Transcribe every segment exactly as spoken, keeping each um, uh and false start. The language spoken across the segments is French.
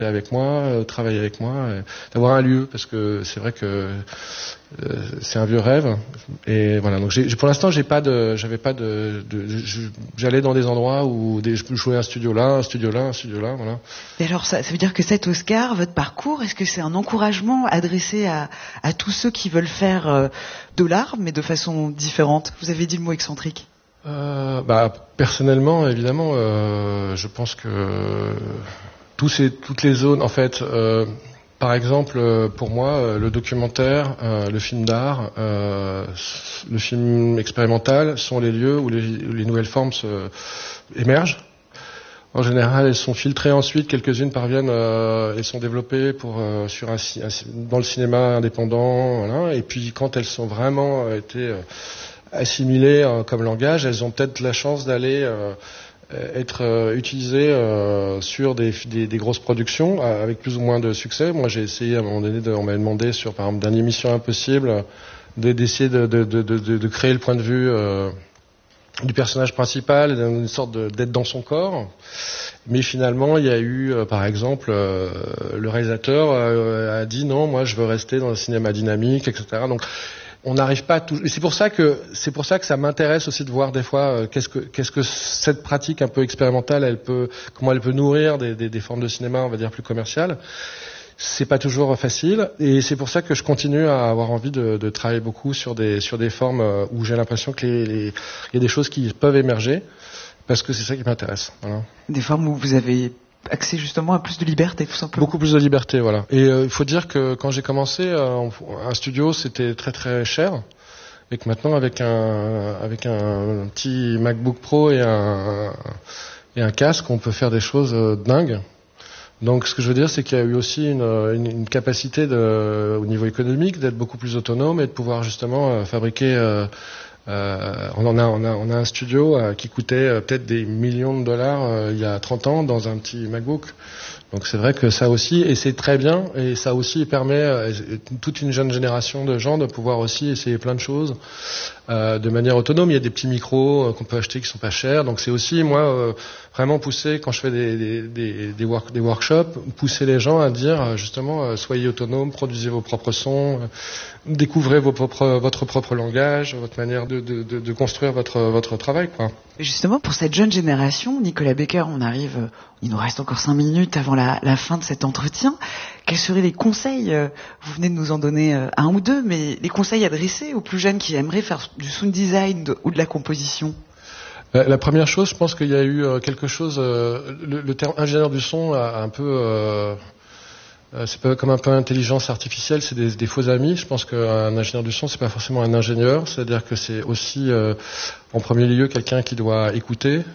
avec moi, euh, travailler avec moi, euh, d'avoir un lieu, parce que c'est vrai que euh, c'est un vieux rêve. Et voilà. Donc j'ai, pour l'instant, j'ai pas de, j'avais pas de, de je, j'allais dans des endroits où des, je jouais un studio là, un studio là, un studio là, voilà. Et alors ça, ça veut dire que cet Oscar, votre parcours, est-ce que c'est un encouragement adressé à, à tous ceux qui veulent faire euh, de l'art, mais de façon différente? Vous avez dit le mot excentrique. Euh, bah personnellement, évidemment, euh, je pense que tous ces, toutes les zones, en fait, euh, par exemple, pour moi, le documentaire, euh, le film d'art, euh, le film expérimental sont les lieux où les, où les nouvelles formes se, émergent. En général, elles sont filtrées ensuite, quelques-unes parviennent euh, et sont développées pour euh, sur un, un, dans le cinéma indépendant, voilà. Et puis quand elles sont vraiment euh, été euh, assimilées euh, comme langage, elles ont peut-être la chance d'aller euh, être euh, utilisées euh, sur des, des, des grosses productions euh, avec plus ou moins de succès. Moi, j'ai essayé à un moment donné, de, on m'avait demandé sur par exemple dernière Mission Impossible de, d'essayer de, de, de, de, de créer le point de vue euh, du personnage principal, une sorte de, d'être dans son corps. Mais finalement, il y a eu, euh, par exemple, euh, le réalisateur euh, a dit non, moi je veux rester dans le cinéma dynamique, et cetera. Donc on n'arrive pas à tout. Et c'est pour ça que c'est pour ça que ça m'intéresse aussi de voir des fois euh, qu'est-ce que qu'est-ce que cette pratique un peu expérimentale, elle peut comment elle peut nourrir des, des, des formes de cinéma, on va dire plus commerciales. C'est pas toujours facile, et c'est pour ça que je continue à avoir envie de, de travailler beaucoup sur des sur des formes où j'ai l'impression que les, les il y a des choses qui peuvent émerger, parce que c'est ça qui m'intéresse. Voilà. Des formes où vous avez accès justement à plus de liberté, tout simplement. Beaucoup plus de liberté, voilà. Et il euh, faut dire que quand j'ai commencé, euh, un studio c'était très très cher, et que maintenant avec un avec un petit MacBook Pro et un et un casque, on peut faire des choses euh, dingues. Donc, ce que je veux dire, c'est qu'il y a eu aussi une, une, une capacité de, au niveau économique d'être beaucoup plus autonome et de pouvoir justement euh, fabriquer. Euh, euh, on en a, on a, on a un studio euh, qui coûtait euh, peut-être des millions de dollars euh, il y a trente ans dans un petit MacBook. Donc c'est vrai que ça aussi, et c'est très bien, et ça aussi permet à toute une jeune génération de gens de pouvoir aussi essayer plein de choses euh, de manière autonome. Il y a des petits micros euh, qu'on peut acheter qui sont pas chers, donc c'est aussi moi euh, vraiment pousser quand je fais des des des, des, work, des workshops, pousser les gens à dire justement euh, soyez autonomes, produisez vos propres sons, euh, découvrez vos propres, votre propre langage, votre manière de, de, de, de construire votre votre travail, quoi. Et justement, pour cette jeune génération, Nicolas Becker, on arrive, il nous reste encore cinq minutes avant la, la fin de cet entretien. Quels seraient les conseils, vous venez de nous en donner un ou deux, mais les conseils adressés aux plus jeunes qui aimeraient faire du sound design de, ou de la composition? La première chose, je pense qu'il y a eu quelque chose, le, le terme ingénieur du son a un peu... Euh, c'est pas comme un peu intelligence artificielle, c'est des, des faux amis. Je pense qu'un ingénieur du son, c'est pas forcément un ingénieur, c'est-à-dire que c'est aussi euh, en premier lieu quelqu'un qui doit écouter et,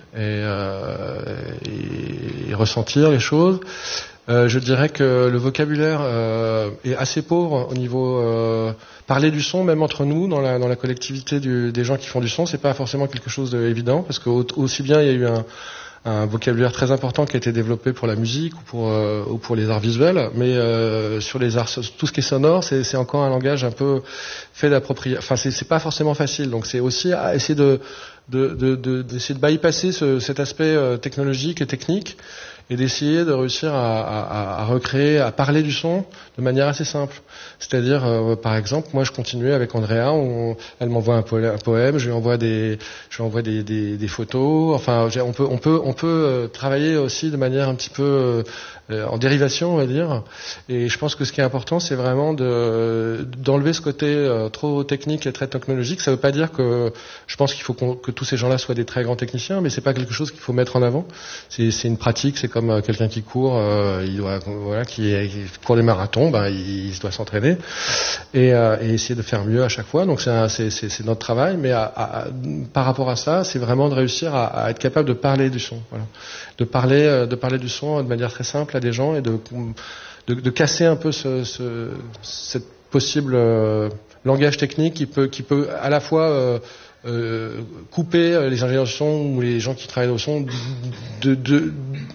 euh, et, et ressentir les choses. Euh, je dirais que le vocabulaire euh, est assez pauvre au niveau euh, parler du son, même entre nous dans la dans la collectivité du, des gens qui font du son, c'est pas forcément quelque chose d'évident, parce que aussi bien il y a eu un un vocabulaire très important qui a été développé pour la musique ou pour euh, ou pour les arts visuels, mais euh, sur les arts, tout ce qui est sonore, c'est, c'est encore un langage un peu fait d'appropriation. Enfin, c'est, c'est pas forcément facile. Donc, c'est aussi à essayer de de, de, de d'essayer de bypasser ce, cet aspect euh, technologique et technique, et d'essayer de réussir à, à, à recréer, à parler du son de manière assez simple. C'est-à-dire, euh, par exemple, moi je continuais avec Andrea, on, elle m'envoie un, po- un poème, je lui envoie des, je lui envoie des, des, des photos. Enfin, on peut, on peut, on peut euh, travailler aussi de manière un petit peu euh, en dérivation, on va dire. Et je pense que ce qui est important, c'est vraiment de, d'enlever ce côté euh, trop technique et très technologique. Ça ne veut pas dire que je pense qu'il faut qu'on, que tous ces gens-là soient des très grands techniciens, mais c'est pas quelque chose qu'il faut mettre en avant. C'est, c'est une pratique, c'est comme quelqu'un qui court, euh, il doit, voilà, qui, qui court des marathons, ben il, il doit s'entraîner et, euh, et essayer de faire mieux à chaque fois. Donc c'est, un, c'est, c'est, c'est notre travail, mais à, à, par rapport à ça, c'est vraiment de réussir à, à être capable de parler du son, voilà, de parler, de parler du son de manière très simple à des gens et de, de, de casser un peu ce, ce, cette possible euh, langage technique qui peut, qui peut à la fois euh, Euh, couper les ingénieurs du son ou les gens qui travaillent au son, de, de,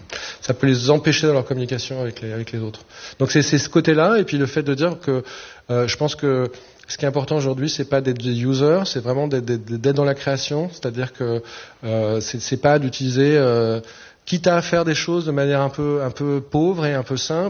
ça peut les empêcher dans leur communication avec les, avec les autres. Donc c'est, c'est ce côté-là, et puis le fait de dire que euh, je pense que ce qui est important aujourd'hui, c'est pas d'être des users, c'est vraiment d'être, d'être, d'être dans la création, c'est-à-dire que euh, c'est, c'est pas d'utiliser euh, quitte à faire des choses de manière un peu, un peu pauvre et un peu simple.